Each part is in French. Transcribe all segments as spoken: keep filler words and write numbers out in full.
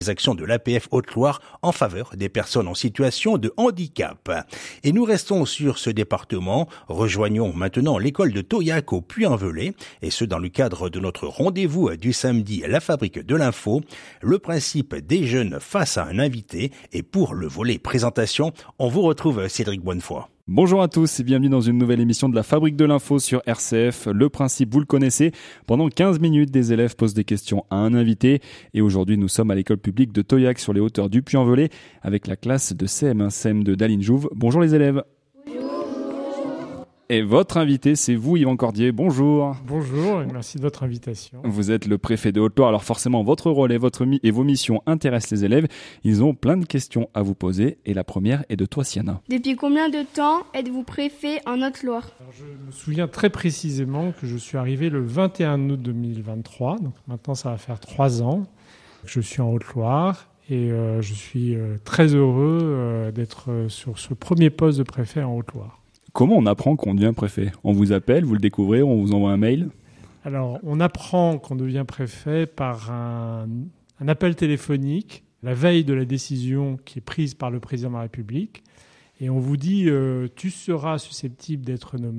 Les actions de l'A P F Haute-Loire en faveur des personnes en situation de handicap. Et nous restons sur ce département. Rejoignons maintenant l'école de Tauillac au Puy-en-Velay, et ce dans le cadre de notre rendez-vous du samedi La Fabrique de l'Info. Le principe des jeunes face à un invité, et pour le volet présentation, on vous retrouve Cédric Bonnefoy. Bonjour à tous et bienvenue dans une nouvelle émission de la Fabrique de l'Info sur R C F. Le principe, vous le connaissez. Pendant quinze minutes, des élèves posent des questions à un invité. Et aujourd'hui, nous sommes à l'école publique de Tauillac sur les hauteurs du Puy-en-Velay avec la classe de C M un C M deux d'Aline Jouve. Bonjour les élèves. Et votre invité, c'est vous, Yvan Cordier. Bonjour. Bonjour et merci de votre invitation. Vous êtes le préfet de Haute-Loire, alors forcément, votre rôle et, votre mi- et vos missions intéressent les élèves. Ils ont plein de questions à vous poser. Et la première est de toi, Siana. Depuis combien de temps êtes-vous préfet en Haute-Loire ? Alors, je me souviens très précisément que je suis arrivé le vingt et un août deux mille vingt-trois. Donc maintenant, ça va faire trois ans. Je suis en Haute-Loire et euh, je suis euh, très heureux euh, d'être euh, sur ce premier poste de préfet en Haute-Loire. Comment on apprend qu'on devient préfet ? On vous appelle, vous le découvrez, on vous envoie un mail ? Alors, on apprend qu'on devient préfet par un, un appel téléphonique la veille de la décision qui est prise par le président de la République. Et on vous dit euh, « tu seras susceptible d'être nommé ».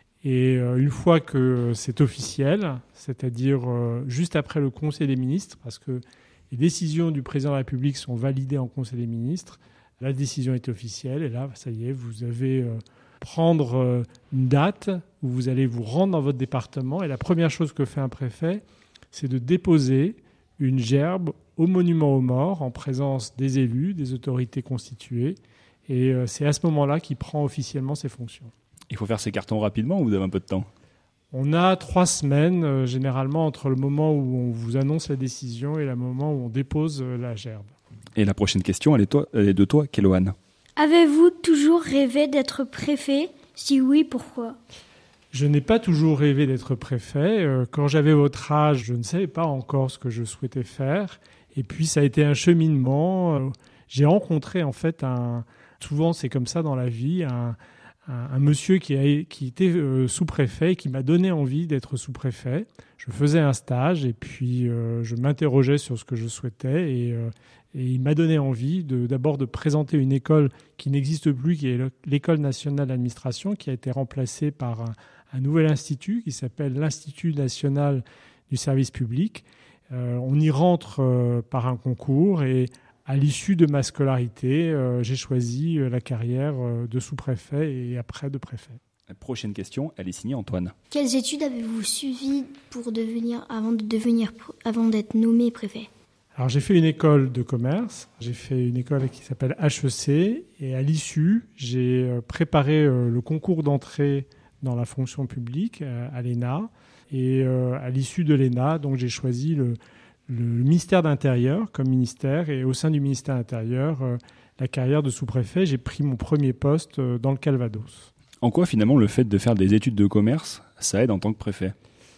Et euh, une fois que c'est officiel, c'est-à-dire euh, juste après le Conseil des ministres, parce que les décisions du président de la République sont validées en Conseil des ministres, la décision est officielle. Et là, ça y est, vous avez... Euh, prendre une date où vous allez vous rendre dans votre département. Et la première chose que fait un préfet, c'est de déposer une gerbe au monument aux morts en présence des élus, des autorités constituées. Et c'est à ce moment-là qu'il prend officiellement ses fonctions. Il faut faire ses cartons rapidement ou vous avez un peu de temps ? On a trois semaines, euh, généralement, entre le moment où on vous annonce la décision et le moment où on dépose euh, la gerbe. Et la prochaine question, elle est, toi, elle est de toi, Kéloane. Avez-vous toujours rêvé d'être préfet ? Si oui, pourquoi ? Je n'ai pas toujours rêvé d'être préfet. Quand j'avais votre âge, je ne savais pas encore ce que je souhaitais faire. Et puis, ça a été un cheminement. J'ai rencontré, en fait, un... souvent c'est comme ça dans la vie, un, un, un monsieur qui, a, qui était euh, sous-préfet et qui m'a donné envie d'être sous-préfet. Je faisais un stage et puis euh, je m'interrogeais sur ce que je souhaitais et... Euh, Et il m'a donné envie de, d'abord de présenter une école qui n'existe plus, qui est l'École nationale d'administration, qui a été remplacée par un, un nouvel institut qui s'appelle l'Institut national du service public. Euh, on y rentre euh, par un concours et à l'issue de ma scolarité, euh, j'ai choisi la carrière de sous-préfet et après de préfet. La prochaine question, elle est signée Antoine. Quelles études avez-vous suivies pour devenir, avant, de devenir, avant d'être nommé préfet ? Alors j'ai fait une école de commerce, j'ai fait une école qui s'appelle H E C et à l'issue, j'ai préparé le concours d'entrée dans la fonction publique à l'E N A et à l'issue de l'E N A, donc j'ai choisi le, le ministère d'Intérieur comme ministère et au sein du ministère d'Intérieur, la carrière de sous-préfet, j'ai pris mon premier poste dans le Calvados. En quoi finalement le fait de faire des études de commerce, ça aide en tant que préfet ?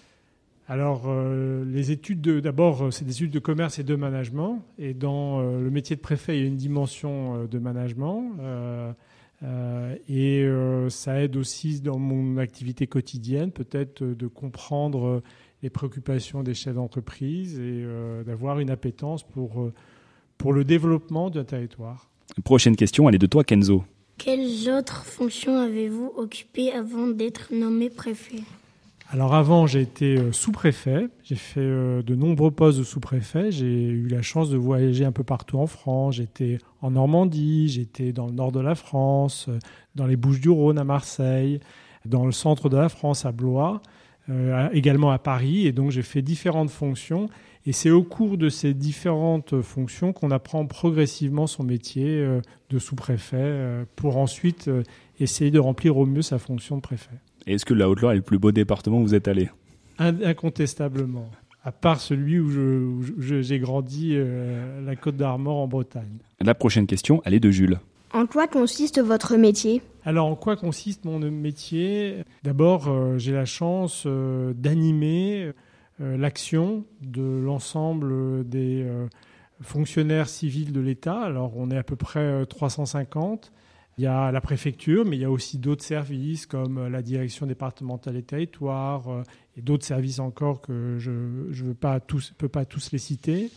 Alors, euh, les études, de, d'abord, c'est des études de commerce et de management. Et dans euh, le métier de préfet, il y a une dimension euh, de management. Euh, euh, et euh, ça aide aussi dans mon activité quotidienne, peut-être euh, de comprendre les préoccupations des chefs d'entreprise et euh, d'avoir une appétence pour, euh, pour le développement d'un territoire. Prochaine question, elle est de toi, Kenzo. Quelles autres fonctions avez-vous occupées avant d'être nommé préfet ? Alors avant, j'ai été sous-préfet. J'ai fait de nombreux postes de sous-préfet. J'ai eu la chance de voyager un peu partout en France. J'étais en Normandie, j'étais dans le nord de la France, dans les Bouches-du-Rhône à Marseille, dans le centre de la France à Blois, euh, également à Paris. Et donc j'ai fait différentes fonctions. Et c'est au cours de ces différentes fonctions qu'on apprend progressivement son métier de sous-préfet pour ensuite essayer de remplir au mieux sa fonction de préfet. Et est-ce que la Haute-Loire est le plus beau département où vous êtes allé ? Incontestablement, à part celui où, je, où je, j'ai grandi, euh, la Côte d'Armor en Bretagne. La prochaine question, elle est de Jules. En quoi consiste votre métier ? Alors, en quoi consiste mon métier ? D'abord, euh, j'ai la chance euh, d'animer euh, l'action de l'ensemble des euh, fonctionnaires civils de l'État. Alors, on est à peu près euh, trois cent cinquante. Il y a la préfecture, mais il y a aussi d'autres services comme la direction départementale des territoires et d'autres services encore que je ne peux pas tous les citer.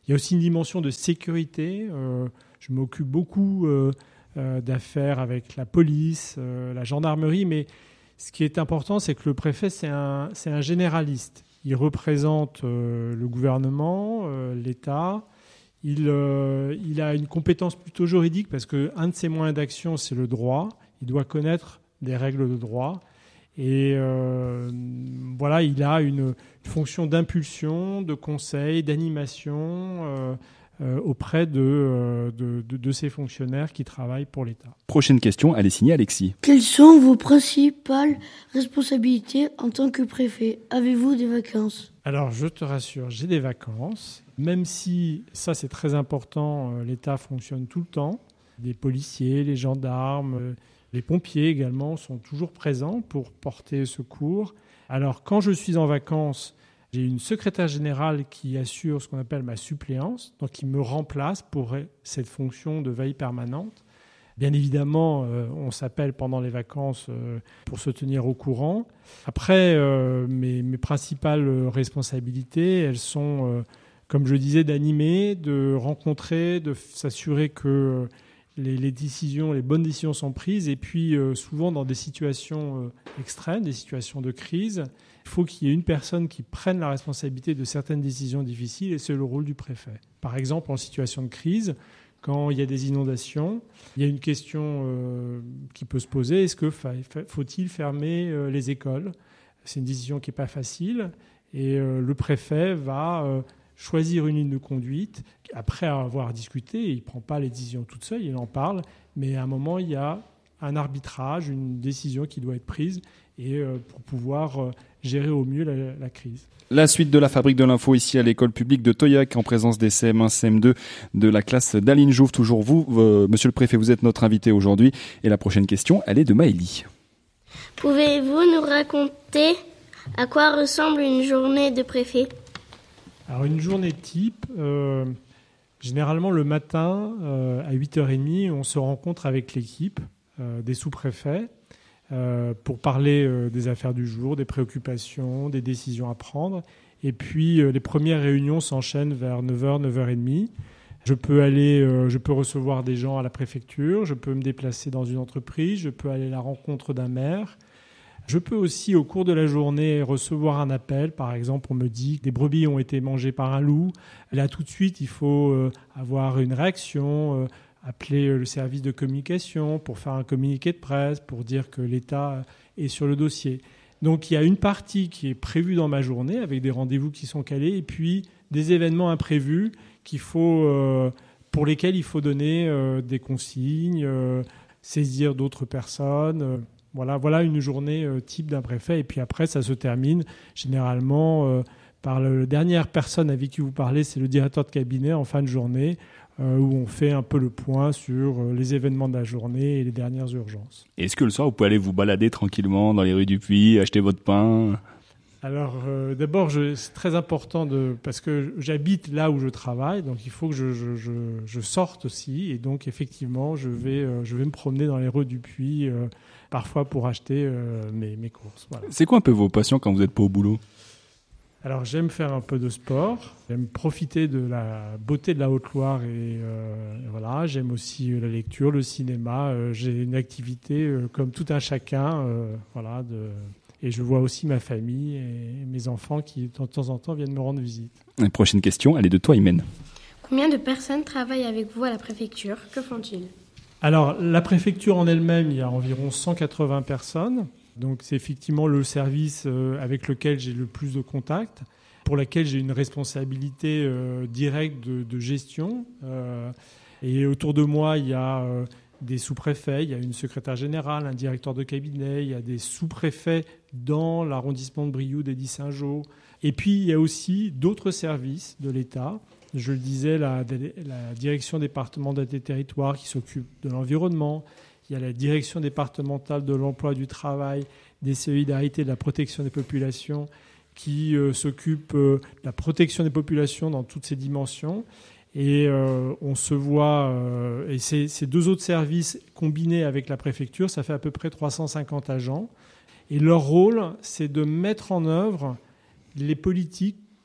Il y a aussi une dimension de sécurité. Euh, je m'occupe beaucoup euh, euh, d'affaires avec la police, euh, la gendarmerie, mais ce qui est important, c'est que le préfet, c'est un, c'est un généraliste. Il représente euh, le gouvernement, euh, l'État. Il, euh, il a une compétence plutôt juridique parce qu'un de ses moyens d'action, c'est le droit. Il doit connaître des règles de droit. Et euh, voilà, il a une, une fonction d'impulsion, de conseil, d'animation euh, euh, auprès de, euh, de, de, de ces fonctionnaires qui travaillent pour l'État. Prochaine question, elle est signée Alexis. Quelles sont vos principales responsabilités en tant que préfet ? Avez-vous des vacances ? Alors, je te rassure, j'ai des vacances. Même si, ça c'est très important, l'État fonctionne tout le temps. Les policiers, les gendarmes, les pompiers également sont toujours présents pour porter secours. Alors, quand je suis en vacances, j'ai une secrétaire générale qui assure ce qu'on appelle ma suppléance, donc qui me remplace pour cette fonction de veille permanente. Bien évidemment, euh, on s'appelle pendant les vacances euh, pour se tenir au courant. Après, euh, mes, mes principales responsabilités, elles sont, euh, comme je disais, d'animer, de rencontrer, de s'assurer que les, les décisions, les bonnes décisions sont prises. Et puis, euh, souvent dans des situations euh, extrêmes, des situations de crise, il faut qu'il y ait une personne qui prenne la responsabilité de certaines décisions difficiles, et c'est le rôle du préfet. Par exemple, en situation de crise, quand il y a des inondations, il y a une question euh, qui peut se poser, est-ce que fa- faut-il fermer euh, les écoles ? C'est une décision qui n'est pas facile, et euh, le préfet va euh, choisir une ligne de conduite. Après avoir discuté, il ne prend pas les décisions toute seule, il en parle, mais à un moment, il y a un arbitrage, une décision qui doit être prise, et euh, pour pouvoir euh, gérer au mieux la, la crise. La suite de la Fabrique de l'Info ici à l'école publique de Toyac en présence des C M un, C M deux de la classe d'Aline Jouve. Toujours vous, euh, monsieur le préfet, vous êtes notre invité aujourd'hui. Et la prochaine question, elle est de Maëlie. Pouvez-vous nous raconter à quoi ressemble une journée de préfet ? Alors une journée type, euh, généralement le matin euh, à huit heures trente, on se rencontre avec l'équipe euh, des sous-préfets euh, pour parler euh, des affaires du jour, des préoccupations, des décisions à prendre. Et puis euh, les premières réunions s'enchaînent vers neuf heures, neuf heures trente. Je peux aller, euh, je peux recevoir des gens à la préfecture, je peux me déplacer dans une entreprise, je peux aller à la rencontre d'un maire. Je peux aussi, au cours de la journée, recevoir un appel. Par exemple, on me dit que des brebis ont été mangées par un loup. Là, tout de suite, il faut euh, avoir une réaction, euh, appeler le service de communication pour faire un communiqué de presse, pour dire que l'État est sur le dossier. Donc, il y a une partie qui est prévue dans ma journée, avec des rendez-vous qui sont calés, et puis des événements imprévus qu'il faut, euh, pour lesquels il faut donner euh, des consignes, euh, saisir d'autres personnes. Euh, Voilà, voilà une journée euh, type d'un préfet. Et puis après, ça se termine généralement euh, par la dernière personne avec qui vous parlez, c'est le directeur de cabinet en fin de journée, euh, où on fait un peu le point sur euh, les événements de la journée et les dernières urgences. Est-ce que le soir, vous pouvez aller vous balader tranquillement dans les rues du Puy, acheter votre pain ? Alors, euh, d'abord, je, c'est très important de, parce que j'habite là où je travaille, donc il faut que je, je, je, je sorte aussi. Et donc, effectivement, je vais, euh, je vais me promener dans les rues du Puy, euh, parfois pour acheter euh, mes, mes courses. Voilà. C'est quoi un peu vos passions quand vous n'êtes pas au boulot ? Alors, j'aime faire un peu de sport, j'aime profiter de la beauté de la Haute-Loire et euh, voilà. J'aime aussi la lecture, le cinéma. Euh, j'ai une activité euh, comme tout un chacun, euh, voilà. De, et je vois aussi ma famille et mes enfants qui, de temps en temps, viennent me rendre visite. La prochaine question, elle est de toi, Imen. Combien de personnes travaillent avec vous à la préfecture ? Que font-ils ? Alors, la préfecture en elle-même, il y a environ cent quatre-vingts personnes. Donc, c'est effectivement le service euh, avec lequel j'ai le plus de contacts, pour lequel j'ai une responsabilité euh, directe de, de gestion. Euh, et autour de moi, il y a euh, des sous-préfets, il y a une secrétaire générale, un directeur de cabinet, il y a des sous-préfets dans l'arrondissement de Brioude et d'Issingeaux. Et puis, il y a aussi d'autres services de l'État. Je le disais, la, la direction départementale des territoires qui s'occupe de l'environnement. Il y a la direction départementale de l'emploi, du travail, des solidarités, de la protection des populations qui euh, s'occupe euh, de la protection des populations dans toutes ses dimensions. Et euh, on se voit, euh, et ces, ces deux autres services combinés avec la préfecture, ça fait à peu près trois cent cinquante agents. Et leur rôle, c'est de mettre en œuvre les politiques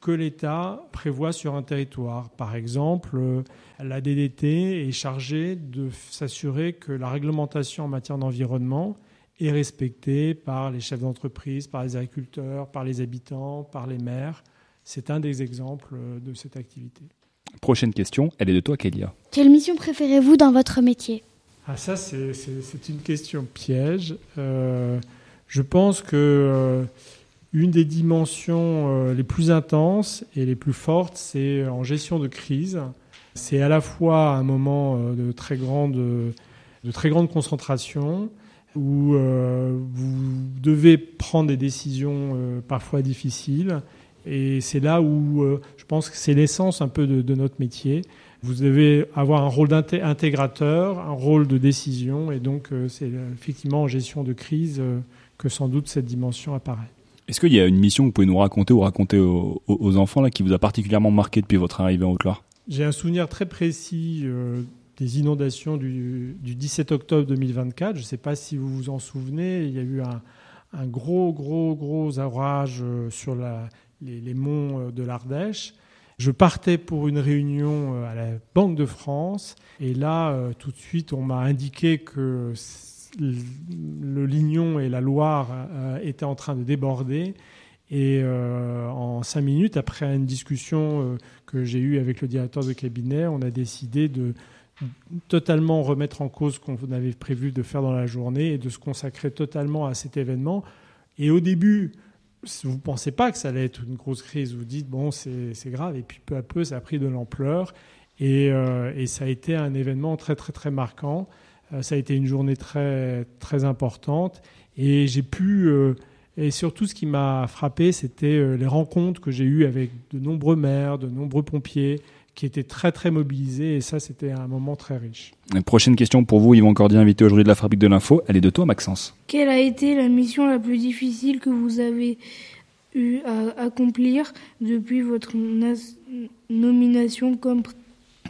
que l'État prévoit sur un territoire. Par exemple, la D D T est chargée de s'assurer que la réglementation en matière d'environnement est respectée par les chefs d'entreprise, par les agriculteurs, par les habitants, par les maires. C'est un des exemples de cette activité. Prochaine question, elle est de toi, Kélia. Quelle mission préférez-vous dans votre métier ? Ah, ça, c'est, c'est, c'est une question piège. Euh, je pense que euh, une des dimensions euh, les plus intenses et les plus fortes, c'est en gestion de crise. C'est à la fois un moment euh, de très grande, de très grande concentration où euh, vous devez prendre des décisions euh, parfois difficiles. Et c'est là où euh, je pense que c'est l'essence un peu de, de notre métier. Vous devez avoir un rôle d'intégrateur, un rôle de décision. Et donc, euh, c'est effectivement en gestion de crise euh, que sans doute cette dimension apparaît. Est-ce qu'il y a une mission que vous pouvez nous raconter ou raconter aux, aux enfants là, qui vous a particulièrement marqué depuis votre arrivée en Haute-Loire ? J'ai un souvenir très précis euh, des inondations du, du dix-sept octobre deux mille vingt-quatre. Je ne sais pas si vous vous en souvenez. Il y a eu un, un gros, gros, gros orage euh, sur la, les, les monts de l'Ardèche. Je partais pour une réunion à la Banque de France. Et là, euh, tout de suite, on m'a indiqué que le Lignon et la Loire euh, étaient en train de déborder. Et euh, en cinq minutes, après une discussion euh, que j'ai eue avec le directeur de cabinet, on a décidé de totalement remettre en cause ce qu'on avait prévu de faire dans la journée et de se consacrer totalement à cet événement. Et au début, vous ne pensez pas que ça allait être une grosse crise. Vous dites, bon, c'est, c'est grave. Et puis peu à peu, ça a pris de l'ampleur. Et, euh, et ça a été un événement très, très, très marquant. Ça a été une journée très, très importante et j'ai pu, euh, et surtout ce qui m'a frappé, c'était les rencontres que j'ai eues avec de nombreux maires, de nombreux pompiers qui étaient très, très mobilisés et ça, c'était un moment très riche. Une prochaine question pour vous, Yvan Cordier, invité aujourd'hui de la Fabrique de l'Info. Elle est de toi, Maxence. Quelle a été la mission la plus difficile que vous avez eu à accomplir depuis votre nas- nomination comme préfet ?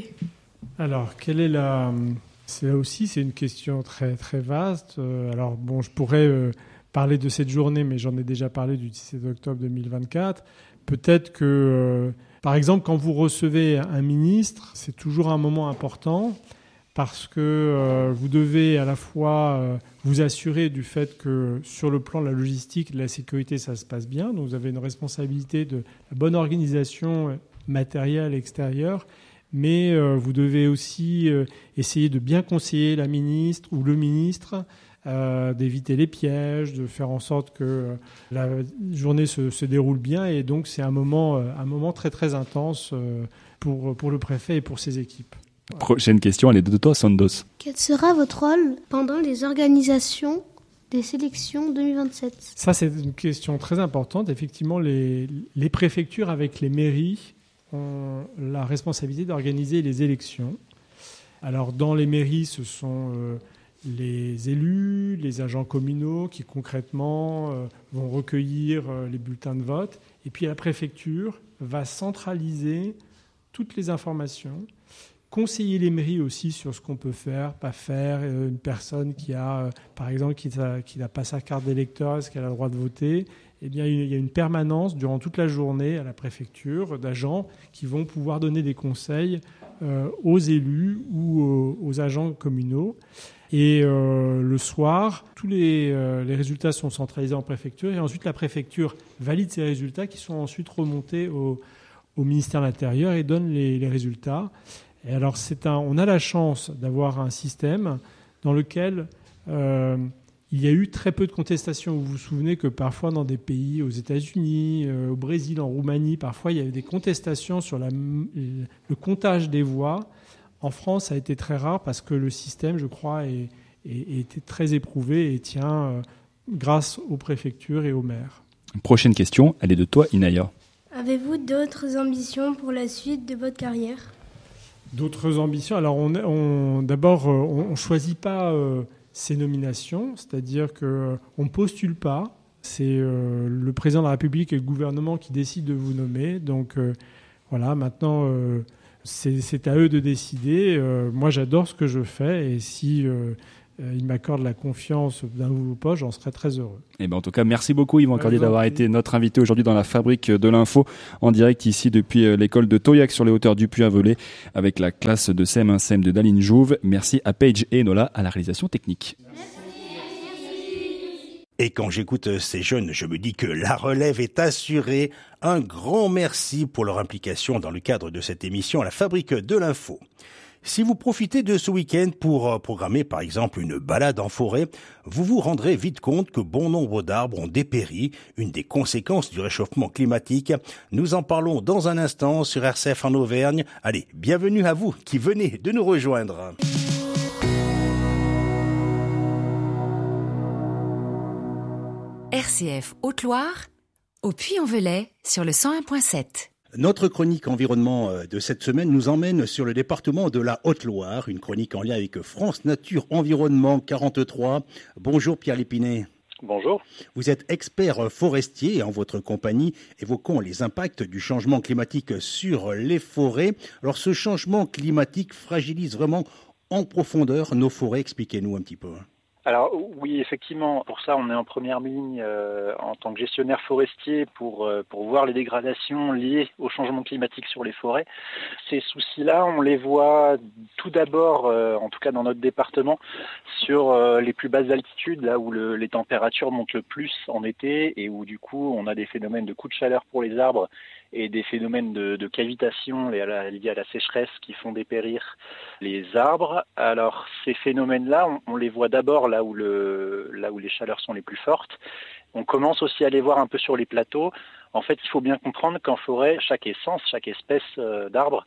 Alors, quelle est la... C'est là aussi, c'est une question très, très vaste. Alors, bon, je pourrais euh, parler de cette journée, mais j'en ai déjà parlé du dix-sept octobre deux mille vingt-quatre. Peut-être que, euh, par exemple, quand vous recevez un ministre, c'est toujours un moment important parce que euh, vous devez à la fois euh, vous assurer du fait que sur le plan de la logistique, de la sécurité, ça se passe bien. Donc, vous avez une responsabilité de la bonne organisation matérielle extérieure. Mais euh, vous devez aussi euh, essayer de bien conseiller la ministre ou le ministre, euh, d'éviter les pièges, de faire en sorte que euh, la journée se, se déroule bien. Et donc, c'est un moment, euh, un moment très, très intense euh, pour, pour le préfet et pour ses équipes. Voilà. Prochaine question, elle est de toi, Sandos. Quel sera votre rôle pendant les organisations des sélections deux mille vingt-sept ? Ça, c'est une question très importante. Effectivement, les, les préfectures avec les mairies ont la responsabilité d'organiser les élections. Alors, dans les mairies, ce sont euh, les élus, les agents communaux qui, concrètement, euh, vont recueillir euh, les bulletins de vote. Et puis, la préfecture va centraliser toutes les informations, conseiller les mairies aussi sur ce qu'on peut faire, pas faire. Euh, une personne qui a, euh, par exemple, qui n'a qui n'a pas sa carte d'électeur, est-ce qu'elle a le droit de voter ? Eh bien, il y a une permanence durant toute la journée à la préfecture d'agents qui vont pouvoir donner des conseils euh, aux élus ou aux, aux agents communaux. Et euh, le soir, tous les, euh, les résultats sont centralisés en préfecture et ensuite la préfecture valide ces résultats qui sont ensuite remontés au, au ministère de l'Intérieur et donne les, les résultats. Et alors, c'est un, on a la chance d'avoir un système dans lequel euh, il y a eu très peu de contestations. Vous vous souvenez que parfois dans des pays, aux États-Unis, euh, au Brésil, en Roumanie, parfois il y avait des contestations sur la, le comptage des voix. En France, ça a été très rare parce que le système, je crois, est, est, est très éprouvé et tient euh, grâce aux préfectures et aux maires. Prochaine question, elle est de toi, Inaya. Avez-vous d'autres ambitions pour la suite de votre carrière ? D'autres ambitions ? Alors, on, on, d'abord, on ne choisit pas... Euh, ces nominations, c'est-à-dire qu'on ne postule pas, c'est euh, le président de la République et le gouvernement qui décident de vous nommer, donc euh, voilà, maintenant euh, c'est, c'est à eux de décider. Euh, moi j'adore ce que je fais et si euh, euh, il m'accorde la confiance d'un nouveau poste, j'en serais très heureux. Et ben en tout cas, merci beaucoup Yvan Cordier Ouais, d'avoir été notre invité aujourd'hui dans la Fabrique de l'Info, en direct ici depuis l'école de Toyac sur les hauteurs du Puy-en-Velay avec la classe de C M un C M de Daline Jouve. Merci à Paige et Nola à la réalisation technique. Et quand j'écoute ces jeunes, je me dis que la relève est assurée. Un grand merci pour leur implication dans le cadre de cette émission à la Fabrique de l'Info. Si vous profitez de ce week-end pour programmer par exemple une balade en forêt, vous vous rendrez vite compte que bon nombre d'arbres ont dépéri, une des conséquences du réchauffement climatique. Nous en parlons dans un instant sur R C F en Auvergne. Allez, bienvenue à vous qui venez de nous rejoindre. R C F Haute-Loire, au Puy-en-Velay, sur le cent un virgule sept. Notre chronique environnement de cette semaine nous emmène sur le département de la Haute-Loire, une chronique en lien avec France Nature Environnement quarante-trois. Bonjour Pierre Lépinet. Bonjour. Vous êtes expert forestier et en votre compagnie évoquons les impacts du changement climatique sur les forêts. Alors ce changement climatique fragilise vraiment en profondeur nos forêts, expliquez-nous un petit peu. Alors oui, effectivement, pour ça on est en première ligne euh, en tant que gestionnaire forestier pour, euh, pour voir les dégradations liées au changement climatique sur les forêts. Ces soucis-là, on les voit tout d'abord, euh, en tout cas dans notre département, sur euh, les plus basses altitudes, là où le, les températures montent le plus en été et où du coup on a des phénomènes de coups de chaleur pour les arbres et des phénomènes de, de cavitation liés à, la, liés à la sécheresse qui font dépérir les arbres. Alors ces phénomènes-là, on, on les voit d'abord là où, le, là où les chaleurs sont les plus fortes. On commence aussi à les voir un peu sur les plateaux. En fait, il faut bien comprendre qu'en forêt, chaque essence, chaque espèce euh, d'arbre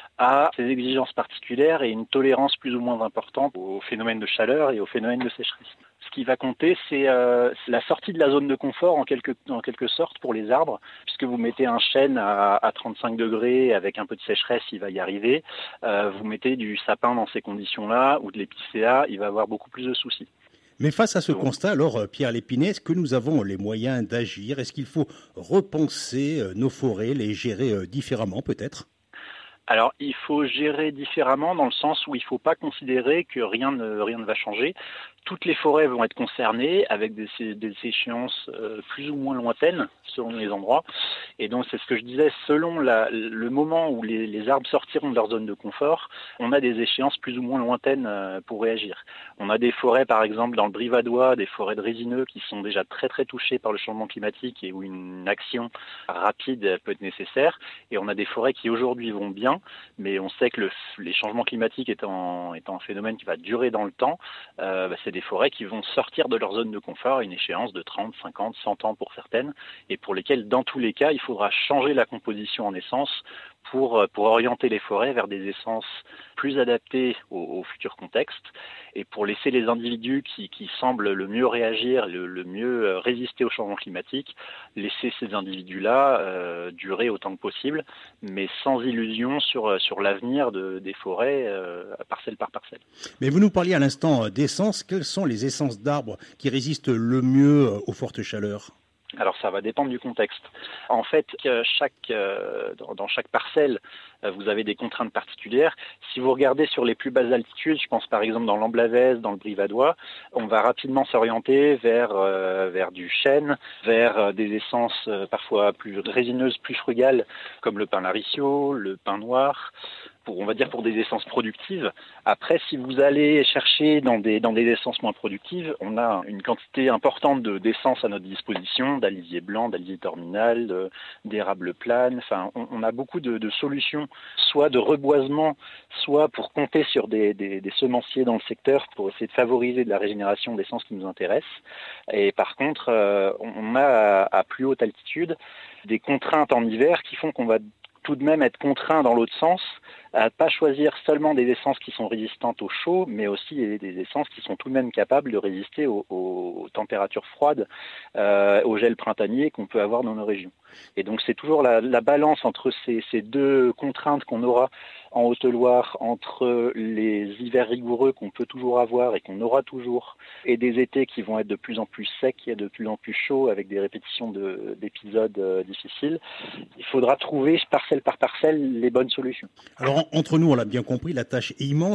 a ses exigences particulières et une tolérance plus ou moins importante aux phénomènes de chaleur et aux phénomènes de sécheresse. Ce qui va compter, c'est euh, la sortie de la zone de confort en quelque, en quelque sorte pour les arbres, puisque vous mettez un chêne à, à trente-cinq degrés avec un peu de sécheresse, il va y arriver. Euh, vous mettez du sapin dans ces conditions-là ou de l'épicéa, il va avoir beaucoup plus de soucis. Mais face à ce constat, alors Pierre Lépinet, est-ce que nous avons les moyens d'agir ? Est-ce qu'il faut repenser nos forêts, les gérer différemment peut-être ? Alors, il faut gérer différemment dans le sens où il ne faut pas considérer que rien ne, rien ne va changer. Toutes les forêts vont être concernées avec des, des échéances euh, plus ou moins lointaines selon les endroits. Et donc, c'est ce que je disais, selon la, le moment où les, les arbres sortiront de leur zone de confort, on a des échéances plus ou moins lointaines euh, pour réagir. On a des forêts, par exemple, dans le Brivadois, des forêts de résineux qui sont déjà très très touchées par le changement climatique et où une action rapide peut être nécessaire. Et on a des forêts qui aujourd'hui vont bien, mais on sait que le, les changements climatiques étant, étant un phénomène qui va durer dans le temps, euh, bah, c'est des forêts qui vont sortir de leur zone de confort à une échéance de trente, cinquante, cent ans pour certaines, et pour lesquelles, dans tous les cas, il faudra changer la composition en essence pour, pour orienter les forêts vers des essences plus adaptées au, au futur contexte et pour laisser les individus qui, qui semblent le mieux réagir, le, le mieux résister au changement climatique, laisser ces individus-là euh, durer autant que possible, mais sans illusion sur, sur l'avenir de, des forêts euh, parcelle par parcelle. Mais vous nous parliez à l'instant d'essences. Quelles sont les essences d'arbres qui résistent le mieux aux fortes chaleurs ? Alors ça va dépendre du contexte. En fait, chaque, euh, dans, dans chaque parcelle, euh, vous avez des contraintes particulières. Si vous regardez sur les plus basses altitudes, je pense par exemple dans l'Amblavèze, dans le Brivadois, on va rapidement s'orienter vers, euh, vers du chêne, vers euh, des essences euh, parfois plus résineuses, plus frugales, comme le pin laricio, le pin noir, pour, on va dire pour des essences productives. Après, si vous allez chercher dans des, dans des essences moins productives, on a une quantité importante de, d'essences à notre disposition, d'alisier blanc, d'alisier terminal, de, d'érable plane. Enfin, on, on a beaucoup de, de solutions, soit de reboisement, soit pour compter sur des, des, des semenciers dans le secteur pour essayer de favoriser de la régénération d'essences qui nous intéressent. Et par contre, euh, on a à, à plus haute altitude des contraintes en hiver qui font qu'on va tout de même être contraint dans l'autre sens à ne pas choisir seulement des essences qui sont résistantes au chaud, mais aussi des essences qui sont tout de même capables de résister aux, aux températures froides, euh, au gel printanier qu'on peut avoir dans nos régions. Et donc c'est toujours la, la balance entre ces, ces deux contraintes qu'on aura en Haute-Loire, entre les hivers rigoureux qu'on peut toujours avoir et qu'on aura toujours, et des étés qui vont être de plus en plus secs et de plus en plus chauds avec des répétitions de, d'épisodes euh, difficiles. Il faudra trouver parcelle par parcelle les bonnes solutions. Alors entre nous, on l'a bien compris, la tâche est immense.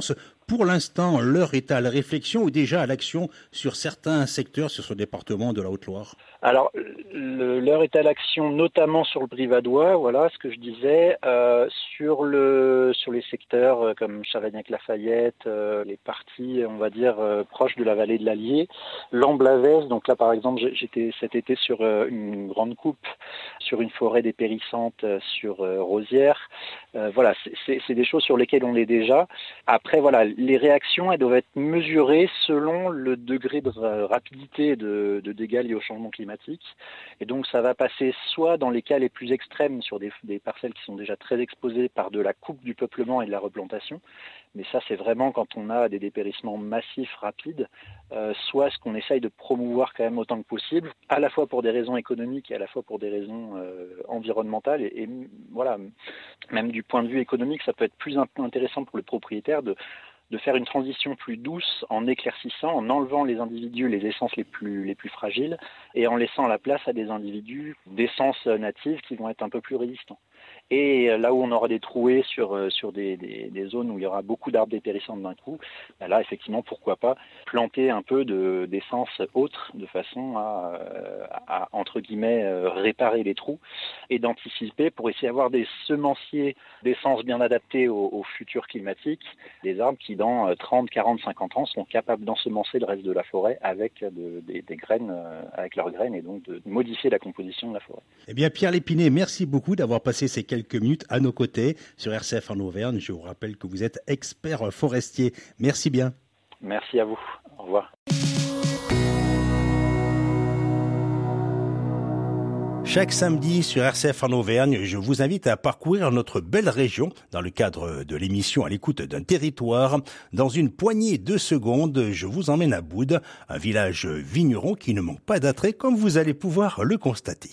Pour l'instant, l'heure est à la réflexion ou déjà à l'action sur certains secteurs sur ce département de la Haute-Loire? Alors, le, l'heure est à l'action, notamment sur le Brivadois, voilà ce que je disais. Euh, sur le sur les secteurs euh, comme Chavagnac-Lafayette, euh, les parties, on va dire, euh, proches de la vallée de l'Allier, l'Amblavès. Donc là, par exemple, j'étais cet été sur euh, une grande coupe, sur une forêt dépérissante, euh, sur euh, Rosières. Euh, voilà, c'est, c'est, c'est des choses sur lesquelles on est déjà. Après, voilà, les réactions, elles doivent être mesurées selon le degré de rapidité de, de dégâts liés au changement climatique. Et donc ça va passer soit dans les cas les plus extrêmes sur des, des parcelles qui sont déjà très exposées par de la coupe du peuplement et de la replantation, mais ça c'est vraiment quand on a des dépérissements massifs rapides, euh, soit ce qu'on essaye de promouvoir quand même autant que possible, à la fois pour des raisons économiques et à la fois pour des raisons euh, environnementales, et, et voilà, même du point de vue économique, ça peut être plus intéressant pour le propriétaire de de faire une transition plus douce en éclaircissant, en enlevant les individus, les essences les plus, les plus fragiles, et en laissant la place à des individus d'essences natives qui vont être un peu plus résistants. Et là où on aura des trouées sur, sur des, des, des zones où il y aura beaucoup d'arbres dépérissants d'un coup, ben là, effectivement, pourquoi pas planter un peu de, d'essences autres de façon à, à, entre guillemets, réparer les trous et d'anticiper pour essayer d'avoir des semenciers d'essences bien adaptés aux, aux futurs climatiques, des arbres qui, dans trente, quarante, cinquante ans, seront capables d'ensemencer le reste de la forêt avec de, des, des graines, avec leurs graines, et donc de modifier la composition de la forêt. Eh bien, Pierre Lépiné, merci beaucoup d'avoir passé ces quelques minutes à nos côtés sur R C F en Auvergne. Je vous rappelle que vous êtes expert forestier. Merci bien. Merci à vous. Au revoir. Chaque samedi sur R C F en Auvergne, je vous invite à parcourir notre belle région dans le cadre de l'émission À l'écoute d'un territoire. Dans une poignée de secondes, je vous emmène à Boude, un village vigneron qui ne manque pas d'attrait comme vous allez pouvoir le constater.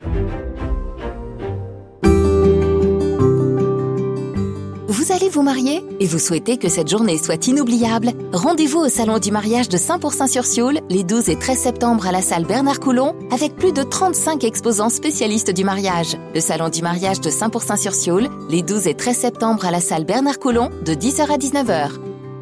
Vous allez vous marier et vous souhaitez que cette journée soit inoubliable? Rendez-vous au Salon du mariage de Saint-Pourçain-sur-Sioule les douze et treize septembre à la salle Bernard Coulon avec plus de trente-cinq exposants spécialistes du mariage. Le Salon du mariage de Saint-Pourçain-sur-Sioule les douze et treize septembre à la salle Bernard Coulon de dix heures à dix-neuf heures.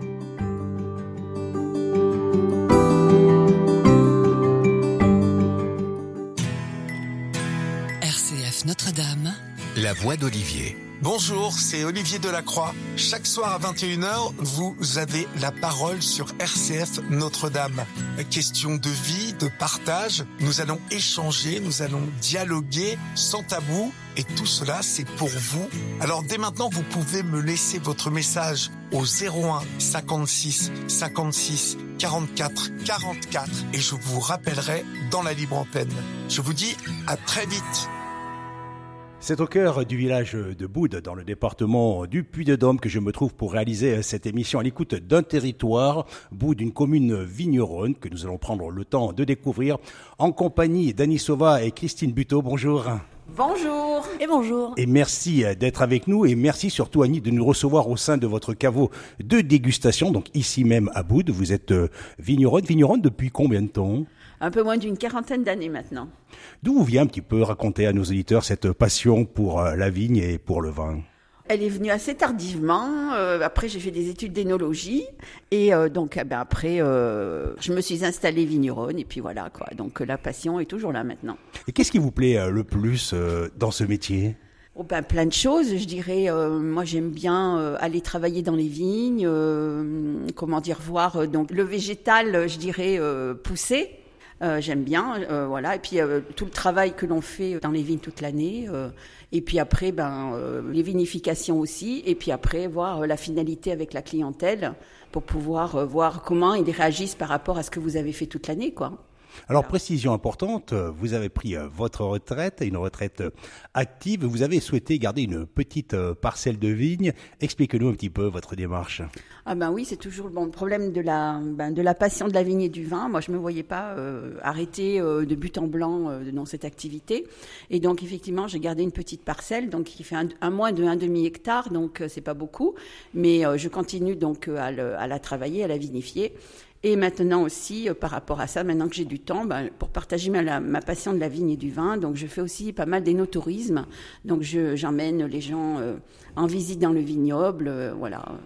R C F Notre-Dame. La voix d'Olivier. Bonjour, c'est Olivier Delacroix. Chaque soir à vingt et une heures, vous avez la parole sur R C F Notre-Dame. Question de vie, de partage. Nous allons échanger, nous allons dialoguer sans tabou. Et tout cela, c'est pour vous. Alors dès maintenant, vous pouvez me laisser votre message au zéro un cinquante-six cinquante-six quarante-quatre quarante-quatre et je vous rappellerai dans la libre antenne. Je vous dis à très vite. C'est au cœur du village de Boude, dans le département du Puy-de-Dôme, que je me trouve pour réaliser cette émission à l'écoute d'un territoire. Boude, une commune vigneronne que nous allons prendre le temps de découvrir en compagnie d'Annie Sauva et Christine Buteau. Bonjour. Bonjour et bonjour. Et merci d'être avec nous et merci surtout Annie de nous recevoir au sein de votre caveau de dégustation, donc ici même à Boude. Vous êtes vigneronne, vigneronne depuis combien de temps ? Un peu moins d'une quarantaine d'années maintenant. D'où vient un petit peu raconter à nos auditeurs cette passion pour la vigne et pour le vin ? Elle est venue assez tardivement. Euh, après, j'ai fait des études d'énologie et euh, donc eh ben, après, euh, je me suis installée vigneronne et puis voilà quoi. Donc la passion est toujours là maintenant. Et qu'est-ce qui vous plaît le plus euh, dans ce métier ? Oh ben, plein de choses, je dirais. Euh, moi, j'aime bien euh, aller travailler dans les vignes, euh, comment dire, voir euh, donc le végétal, je dirais, euh, pousser. Euh, j'aime bien, euh, voilà. Et puis euh, tout le travail que l'on fait dans les vignes toute l'année. Euh, et puis après, ben euh, les vinifications aussi. Et puis après, voir euh, la finalité avec la clientèle pour pouvoir euh, voir comment ils réagissent par rapport à ce que vous avez fait toute l'année, quoi. Alors, précision importante, vous avez pris votre retraite, une retraite active. Vous avez souhaité garder une petite parcelle de vigne. Expliquez-nous un petit peu votre démarche. Ah ben oui, c'est toujours le bon problème de la, ben de la passion de la vigne et du vin. Moi, je ne me voyais pas euh, arrêter euh, de but en blanc euh, dans cette activité. Et donc, effectivement, j'ai gardé une petite parcelle donc, qui fait un, un moins de un demi-hectare, donc euh, c'est pas beaucoup. Mais euh, je continue donc euh, à, le, à la travailler, à la vinifier. Et maintenant aussi, euh, par rapport à ça, maintenant que j'ai du temps, ben, pour partager ma, la, ma passion de la vigne et du vin, donc je fais aussi pas mal d'énotourisme. Donc je, j'emmène les gens euh, en visite dans le vignoble, euh, voilà.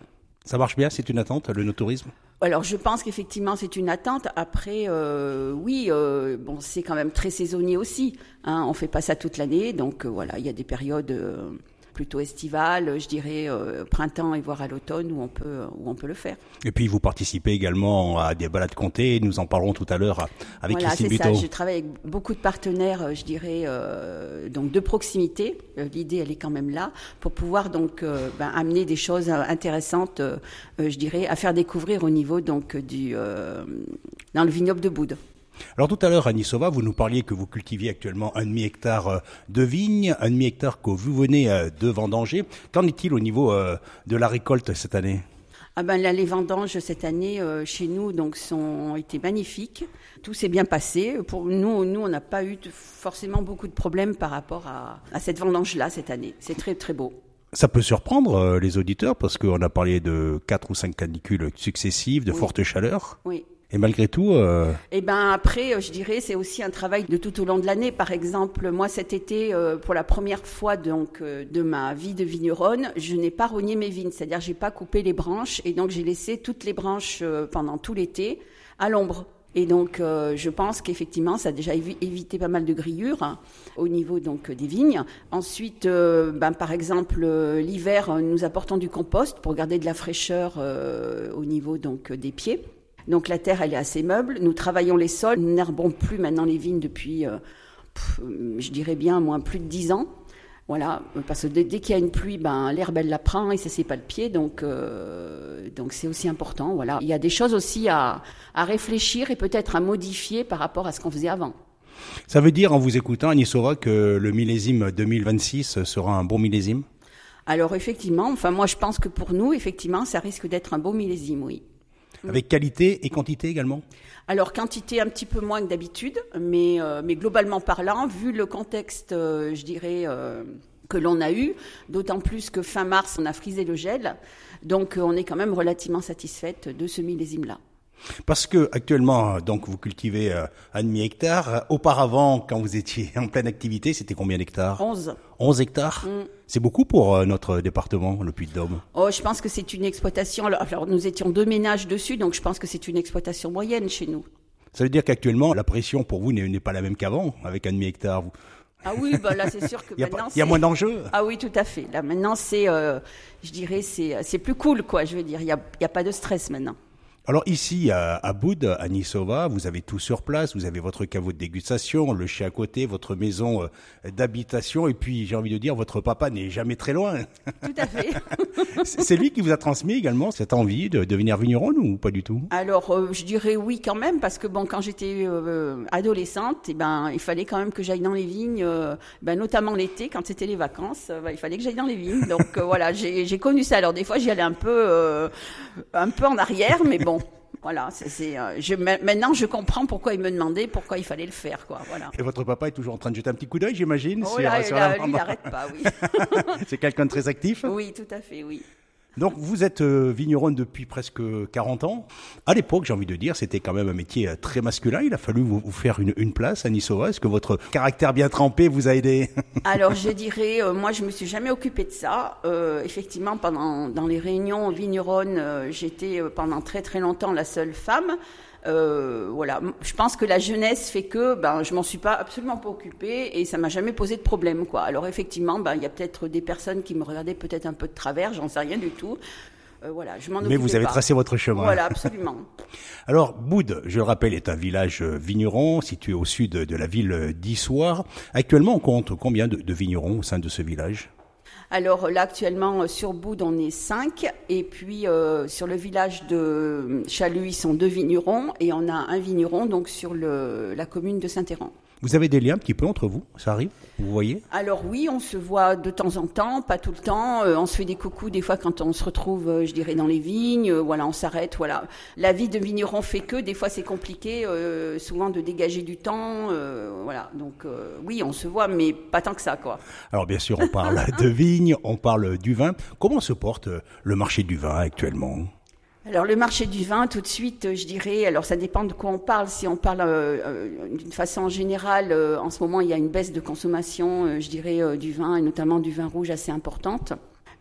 Ça marche bien, c'est une attente, le no-tourisme ? Alors, je pense qu'effectivement, c'est une attente. Après, euh, oui, euh, bon, c'est quand même très saisonnier aussi. Hein, on fait pas ça toute l'année, donc euh, voilà, il y a des périodes euh, plutôt estivales, je dirais euh, printemps et voire à l'automne où on peut où on peut le faire. Et puis vous participez également à des balades comptées. Nous en parlerons tout à l'heure avec voilà, Christine Buteau. Buteau. Ça. Je travaille avec beaucoup de partenaires, je dirais, euh, donc de proximité. Euh, l'idée, elle est quand même là pour pouvoir donc euh, ben, amener des choses intéressantes, euh, je dirais, à faire découvrir au niveau donc du euh, dans le vignoble de Boudes. Alors tout à l'heure, Annie Sauva, vous nous parliez que vous cultiviez actuellement un demi-hectare de vignes, un demi-hectare que vous venez de vendanger. Qu'en est-il au niveau de la récolte cette année ? Ah ben là, les vendanges cette année euh, chez nous donc sont ont été magnifiques. Tout s'est bien passé. Pour nous, nous on n'a pas eu de, forcément beaucoup de problèmes par rapport à, à cette vendange-là cette année. C'est très très beau. Ça peut surprendre euh, les auditeurs parce qu'on a parlé de quatre ou cinq canicules successives, de oui. fortes chaleurs. Oui. Et malgré tout... Euh... Eh ben après, je dirais, c'est aussi un travail de tout au long de l'année. Par exemple, moi cet été, euh, pour la première fois donc euh, de ma vie de vigneronne, je n'ai pas rogné mes vignes, c'est-à-dire j'ai pas coupé les branches et donc j'ai laissé toutes les branches euh, pendant tout l'été à l'ombre. Et donc, euh, je pense qu'effectivement, ça a déjà évi- évité pas mal de grillures hein, au niveau donc des vignes. Ensuite, euh, ben, par exemple, euh, l'hiver, nous apportons du compost pour garder de la fraîcheur euh, au niveau donc des pieds. Donc la terre, elle est assez meuble. Nous travaillons les sols. Nous n'herbons plus maintenant les vignes depuis, euh, pff, je dirais bien, moins plus de dix ans. Voilà, parce que dès, dès qu'il y a une pluie, ben l'herbe elle la prend et ça c'est pas le pied, donc euh, donc c'est aussi important. Voilà, il y a des choses aussi à à réfléchir et peut-être à modifier par rapport à ce qu'on faisait avant. Ça veut dire en vous écoutant, Annie Sauva, que le millésime deux mille vingt-six sera un bon millésime ? Alors effectivement, enfin moi je pense que pour nous, effectivement, ça risque d'être un beau millésime, oui. Avec qualité et quantité également ? Alors quantité un petit peu moins que d'habitude, mais euh, mais globalement parlant, vu le contexte, euh, je dirais euh, que l'on a eu, d'autant plus que fin mars on a frisé le gel, donc euh, on est quand même relativement satisfaite de ce millésime-là. Parce que actuellement, donc vous cultivez euh, un demi-hectare. Auparavant, quand vous étiez en pleine activité, c'était combien d'hectares ? Onze. Onze hectares. Mm. C'est beaucoup pour euh, notre département, le Puy-de-Dôme. Oh, je pense que c'est une exploitation. Alors, alors, nous étions deux ménages dessus, donc je pense que c'est une exploitation moyenne chez nous. Ça veut dire qu'actuellement, la pression pour vous n'est, n'est pas la même qu'avant, avec un demi-hectare. Vous... Ah oui, bah là c'est sûr que il y a maintenant pas, il y a moins d'enjeux. Ah oui, tout à fait. Là maintenant c'est, euh, je dirais, c'est c'est plus cool quoi. Je veux dire, il y a il y a pas de stress maintenant. Alors ici, à, à Boudes, Annie Sauva, vous avez tout sur place, vous avez votre caveau de dégustation, le chai à côté, votre maison euh, d'habitation, et puis j'ai envie de dire, votre papa n'est jamais très loin. Tout à fait. C'est lui qui vous a transmis également cette envie de devenir vigneronne ou pas du tout ? Alors, euh, je dirais oui quand même, parce que bon, quand j'étais euh, adolescente, eh ben, il fallait quand même que j'aille dans les vignes, euh, ben, notamment l'été, quand c'était les vacances, euh, ben, il fallait que j'aille dans les vignes. Donc euh, voilà, j'ai, j'ai connu ça. Alors des fois, j'y allais un peu, euh, un peu en arrière, mais bon. Voilà, c'est, c'est, euh, je, maintenant je comprends pourquoi il me demandait, pourquoi il fallait le faire, quoi. Voilà. Et votre papa est toujours en train de jeter un petit coup d'œil, j'imagine. Oh sur, là, sur là, la... lui, il n'arrête pas, oui. C'est quelqu'un de très actif. Oui, tout à fait, oui. Donc vous êtes euh, vigneronne depuis presque quarante ans. À l'époque, j'ai envie de dire, c'était quand même un métier euh, très masculin. Il a fallu vous, vous faire une, une place, Annie Sauva. Est-ce que votre caractère bien trempé vous a aidé ? Alors je dirais, euh, moi je me suis jamais occupée de ça. Euh, effectivement, pendant dans les réunions vigneronnes, euh, j'étais euh, pendant très très longtemps la seule femme. Euh, voilà, je pense que la jeunesse fait que ben je m'en suis pas absolument pas occupée et ça m'a jamais posé de problème quoi. Alors effectivement, ben il y a peut-être des personnes qui me regardaient peut-être un peu de travers, j'en sais rien du tout. Euh, voilà, je m'en occupais pas. Mais vous avez tracé votre chemin. Voilà, absolument. Alors Boudes, je le rappelle, est un village vigneron situé au sud de la ville d'Issoire. Actuellement, on compte combien de, de vignerons au sein de ce village ? Alors là, actuellement, sur Boudes, on est cinq. Et puis, euh, sur le village de Chalut, ils sont deux vignerons. Et on a un vigneron, donc, sur le, la commune de Saint-Héran. Vous avez des liens un petit peu entre vous ? Ça arrive ? Vous voyez ? Alors oui, on se voit de temps en temps, pas tout le temps. Euh, on se fait des coucous des fois quand on se retrouve, euh, je dirais, dans les vignes. Euh, voilà, on s'arrête, voilà. La vie de vigneron fait que, des fois, c'est compliqué, euh, souvent de dégager du temps. Euh, voilà, donc euh, oui, on se voit, mais pas tant que ça, quoi. Alors bien sûr, on parle de vignes, on parle du vin. Comment se porte le marché du vin actuellement ? Alors le marché du vin, tout de suite, je dirais, alors ça dépend de quoi on parle. Si on parle euh, d'une façon générale, euh, en ce moment il y a une baisse de consommation, euh, je dirais, euh, du vin et notamment du vin rouge assez importante.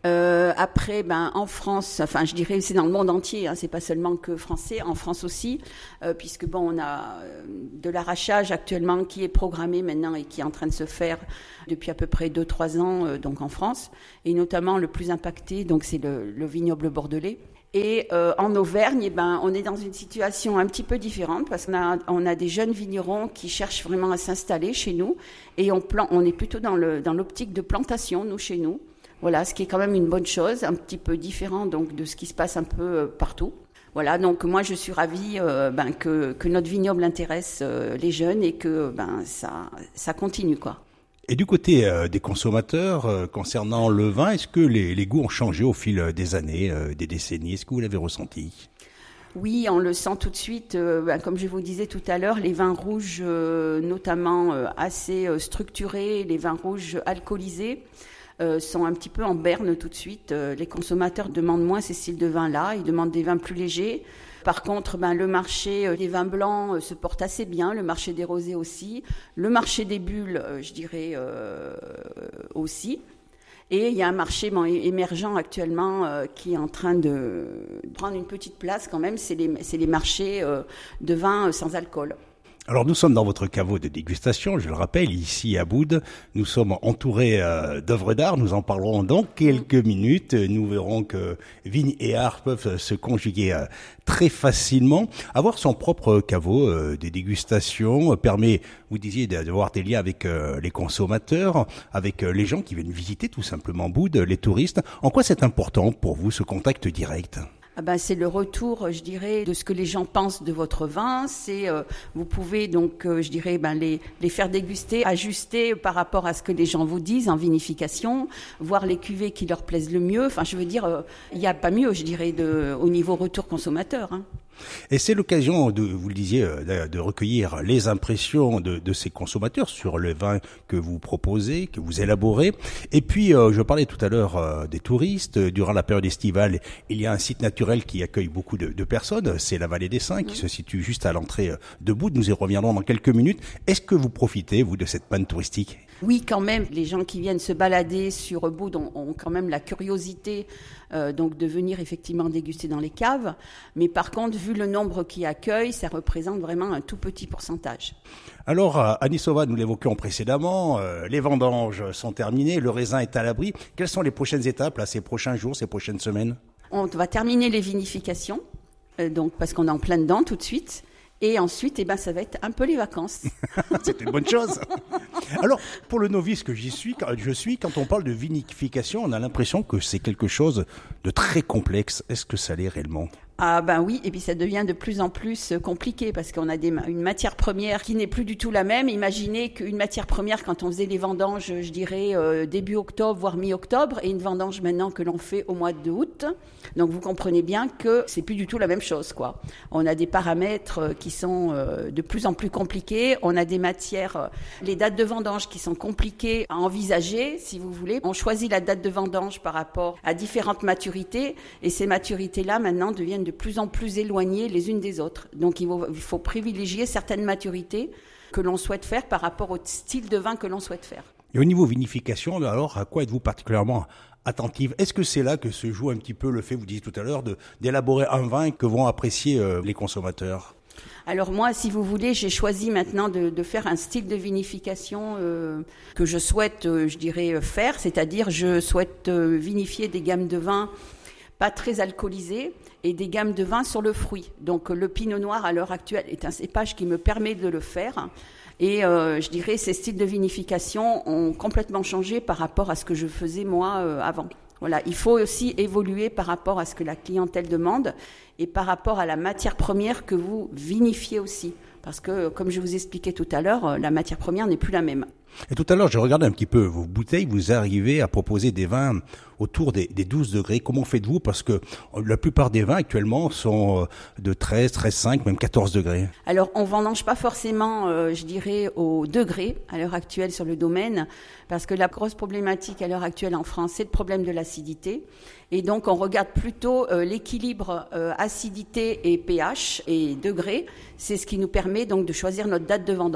Euh, après, ben en France, enfin je dirais c'est dans le monde entier, hein, c'est pas seulement que français, en France aussi, euh, puisque bon on a euh, de l'arrachage actuellement qui est programmé maintenant et qui est en train de se faire depuis à peu près deux trois ans euh, donc en France, et notamment le plus impacté donc c'est le, le vignoble bordelais. Et euh, en Auvergne, eh ben, on est dans une situation un petit peu différente parce qu'on a, on a des jeunes vignerons qui cherchent vraiment à s'installer chez nous, et on, plan, on est plutôt dans, le, dans l'optique de plantation, nous, chez nous. Voilà, ce qui est quand même une bonne chose, un petit peu différent donc de ce qui se passe un peu euh, partout. Voilà, donc moi je suis ravie euh, ben, que, que notre vignoble intéresse euh, les jeunes et que ben, ça, ça continue, quoi. Et du côté euh, des consommateurs, euh, concernant le vin, est-ce que les, les goûts ont changé au fil des années, euh, des décennies? Est-ce que vous l'avez ressenti? Oui, on le sent tout de suite. Euh, ben, comme je vous disais tout à l'heure, les vins rouges, euh, notamment euh, assez euh, structurés, les vins rouges alcoolisés, Euh, sont un petit peu en berne tout de suite. Euh, les consommateurs demandent moins ces styles de vins-là, ils demandent des vins plus légers. Par contre, ben, le marché euh, des vins blancs euh, se porte assez bien, le marché des rosés aussi, le marché des bulles, euh, je dirais euh, aussi. Et il y a un marché bon, émergent actuellement euh, qui est en train de prendre une petite place quand même, c'est les, c'est les marchés euh, de vins sans alcool. Alors nous sommes dans votre caveau de dégustation, je le rappelle, ici à Boudes. Nous sommes entourés euh, d'œuvres d'art, nous en parlerons dans quelques minutes. Nous verrons que vigne et art peuvent se conjuguer euh, très facilement. Avoir son propre caveau euh, de dégustation permet, vous disiez, d'avoir des liens avec euh, les consommateurs, avec euh, les gens qui viennent visiter tout simplement Boudes, les touristes. En quoi c'est important pour vous ce contact direct ? Ah ben, c'est le retour, je dirais, de ce que les gens pensent de votre vin. C'est, euh, vous pouvez donc, euh, je dirais, ben, les, les faire déguster, ajuster par rapport à ce que les gens vous disent en vinification, voir les cuvées qui leur plaisent le mieux. Enfin, je veux dire, euh, il n'y a pas mieux, je dirais, de, au niveau retour consommateur, hein. Et c'est l'occasion, de, vous le disiez, de, de recueillir les impressions de, de ces consommateurs sur le vin que vous proposez, que vous élaborez. Et puis, euh, je parlais tout à l'heure euh, des touristes. Durant la période estivale, il y a un site naturel qui accueille beaucoup de, de personnes. C'est la Vallée des Saints, qui se situe juste à l'entrée de Boudes. Nous y reviendrons dans quelques minutes. Est-ce que vous profitez, vous, de cette panne touristique ? Oui, quand même. Les gens qui viennent se balader sur Boudes ont, ont quand même la curiosité euh, donc de venir effectivement déguster dans les caves. Mais par contre, vu le nombre qui accueille, ça représente vraiment un tout petit pourcentage. Alors, Annie Sauvat, nous l'évoquions précédemment, euh, les vendanges sont terminées, le raisin est à l'abri. Quelles sont les prochaines étapes, là, ces prochains jours, ces prochaines semaines ? On va terminer les vinifications, euh, donc parce qu'on est en plein dedans tout de suite. Et ensuite, eh ben, ça va être un peu les vacances. C'est une bonne chose. Alors, pour le novice que j'y suis, je suis, quand on parle de vinification, on a l'impression que c'est quelque chose de très complexe. Est-ce que ça l'est réellement ? Ah ben oui, et puis ça devient de plus en plus compliqué parce qu'on a des, une matière première qui n'est plus du tout la même. Imaginez qu'une matière première, quand on faisait les vendanges, je dirais euh, début octobre, voire mi-octobre, et une vendange maintenant que l'on fait au mois d'août. Donc vous comprenez bien que c'est plus du tout la même chose, quoi. On a des paramètres qui sont euh, de plus en plus compliqués. On a des matières, euh, les dates de vendange qui sont compliquées à envisager, si vous voulez. On choisit la date de vendange par rapport à différentes maturités, et ces maturités-là maintenant deviennent de plus en plus éloignées les unes des autres. Donc il faut, il faut privilégier certaines maturités que l'on souhaite faire par rapport au style de vin que l'on souhaite faire. Et au niveau vinification, alors à quoi êtes-vous particulièrement attentive ? Est-ce que c'est là que se joue un petit peu le fait, vous disiez tout à l'heure, de, d'élaborer un vin que vont apprécier euh, les consommateurs ? Alors moi, si vous voulez, j'ai choisi maintenant de, de faire un style de vinification euh, que je souhaite, euh, je dirais, faire, c'est-à-dire je souhaite euh, vinifier des gammes de vins pas très alcoolisés et des gammes de vins sur le fruit. Donc le pinot noir à l'heure actuelle est un cépage qui me permet de le faire. Et euh, je dirais ces styles de vinification ont complètement changé par rapport à ce que je faisais moi euh, avant. Voilà, il faut aussi évoluer par rapport à ce que la clientèle demande et par rapport à la matière première que vous vinifiez aussi. Parce que, comme je vous expliquais tout à l'heure, la matière première n'est plus la même. Et tout à l'heure, j'ai regardé un petit peu vos bouteilles. Vous arrivez à proposer des vins autour des, des douze degrés. Comment faites-vous ? Parce que la plupart des vins actuellement sont de treize, treize virgule cinq, même quatorze degrés. Alors, on vendange pas forcément, euh, je dirais, au degré à l'heure actuelle sur le domaine, parce que la grosse problématique à l'heure actuelle en France, c'est le problème de l'acidité. Et donc, on regarde plutôt euh, l'équilibre euh, acidité et pH et degré. C'est ce qui nous permet donc de choisir notre date de vendange.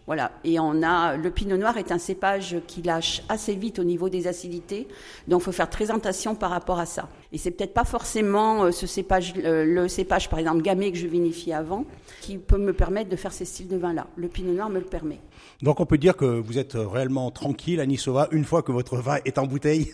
Voilà. Et on a, le pinot noir est un cépage qui lâche assez vite au niveau des acidités. Donc, il faut faire très attention par rapport à ça. Et c'est peut-être pas forcément ce cépage, le cépage, par exemple, gamay que je vinifie avant, qui peut me permettre de faire ces styles de vin-là. Le pinot noir me le permet. Donc, on peut dire que vous êtes réellement tranquille, Anisova, une fois que votre vin est en bouteille.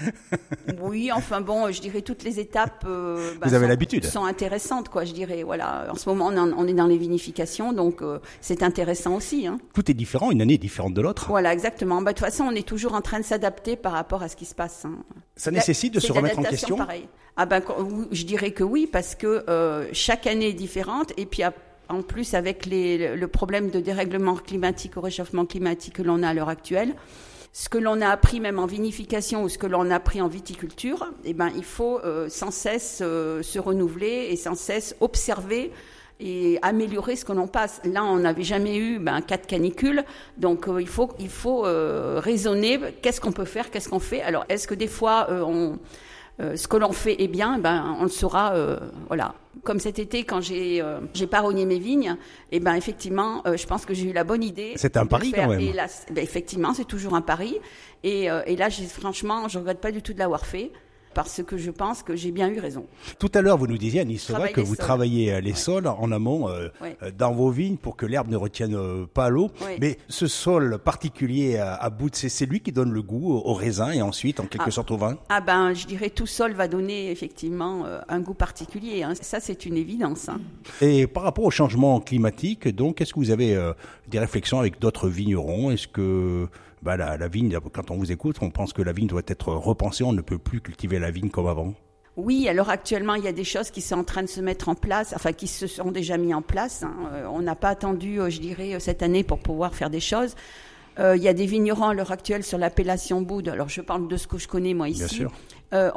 Oui, enfin bon, je dirais toutes les étapes euh, bah, vous avez sont, l'habitude. sont intéressantes, quoi, je dirais. Voilà. En ce moment, on, en, on est dans les vinifications, donc euh, c'est intéressant aussi. Hein. Tout est différent, une année est différente de l'autre. Voilà, exactement. Bah, de toute façon, on est toujours en train de s'adapter par rapport à ce qui se passe. Hein. Ça nécessite de c'est se remettre en question. Pareil. Ah ben, je dirais que oui, parce que euh, chaque année est différente, et puis en plus avec les, le problème de dérèglement climatique, au réchauffement climatique que l'on a à l'heure actuelle, ce que l'on a appris même en vinification ou ce que l'on a appris en viticulture, eh ben, il faut euh, sans cesse euh, se renouveler et sans cesse observer et améliorer ce que l'on passe. Là, on n'avait jamais eu ben, quatre canicules, donc euh, il faut, il faut euh, raisonner, qu'est-ce qu'on peut faire, qu'est-ce qu'on fait. Alors, est-ce que des fois, euh, on... Euh, ce que l'on fait est bien, ben on le saura, euh, voilà. Comme cet été, quand j'ai euh, j'ai parogné mes vignes, et ben effectivement, euh, je pense que j'ai eu la bonne idée. C'est un pari quand même. Et là, ben, effectivement, c'est toujours un pari. Et, euh, et là, j'ai, franchement, je regrette pas du tout de l'avoir fait. Parce que je pense que j'ai bien eu raison. Tout à l'heure, vous nous disiez, Anisova, que vous sols. travaillez les sols en amont euh, ouais. dans vos vignes pour que l'herbe ne retienne euh, pas l'eau. Ouais. Mais ce sol particulier à, à bout, c'est, c'est lui qui donne le goût au, au raisin et ensuite, en quelque ah. sorte, au vin. Ah ben, je dirais tout sol va donner effectivement euh, un goût particulier. Hein. Ça, c'est une évidence. Hein. Et par rapport au changement climatique, donc, est-ce que vous avez euh, des réflexions avec d'autres vignerons ? Est-ce que bah, la, la vigne, quand on vous écoute, on pense que la vigne doit être repensée, on ne peut plus cultiver la vigne comme avant ? Oui, alors actuellement, il y a des choses qui sont en train de se mettre en place, enfin qui se sont déjà mis en place. Hein. On n'a pas attendu, je dirais, cette année pour pouvoir faire des choses. Euh, il y a des vignerons à l'heure actuelle sur l'appellation Boude. Alors je parle de ce que je connais moi ici. Bien sûr. Euh,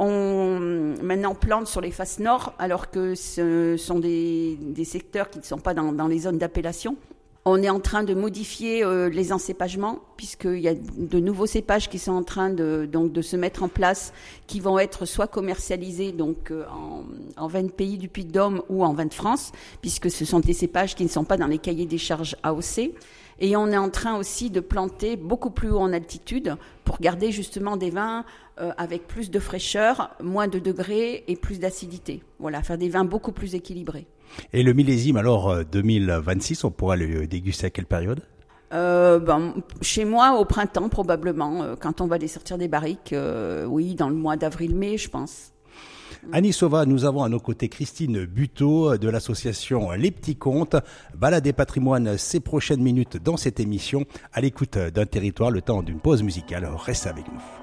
on maintenant plante sur les faces nord, alors que ce sont des, des secteurs qui ne sont pas dans, dans les zones d'appellation. On est en train de modifier euh, les encépagements, puisqu'il y a de nouveaux cépages qui sont en train de, donc, de se mettre en place, qui vont être soit commercialisés donc, euh, en, en vin de pays du Puy-de-Dôme ou en vin de France, puisque ce sont des cépages qui ne sont pas dans les cahiers des charges A O C. Et on est en train aussi de planter beaucoup plus haut en altitude pour garder justement des vins euh, avec plus de fraîcheur, moins de degrés et plus d'acidité. Voilà, faire des vins beaucoup plus équilibrés. Et le millésime, alors, deux mille vingt-six, on pourra le déguster à quelle période ? euh, ben, Chez moi, au printemps, probablement. Euh, quand on va les sortir des barriques, euh, oui, dans le mois d'avril-mai, je pense. Anisova, nous avons à nos côtés Christine Buteau de l'association Les Petits Contes. Balade et patrimoine, ces prochaines minutes dans cette émission, à l'écoute d'un territoire, le temps d'une pause musicale. Restez avec nous.